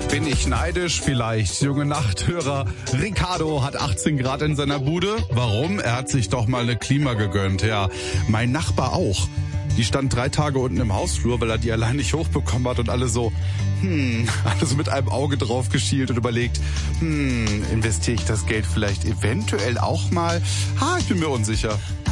Bin ich neidisch? Vielleicht. Junge Nachthörer, Ricardo hat 18 Grad in seiner Bude. Warum? Er hat sich doch mal eine Klima gegönnt. Ja, mein Nachbar auch. Die stand 3 Tage unten im Hausflur, weil er die allein nicht hochbekommen hat und alle so, alles mit einem Auge drauf geschielt und überlegt, investiere ich das Geld vielleicht eventuell auch mal? Ich bin mir unsicher.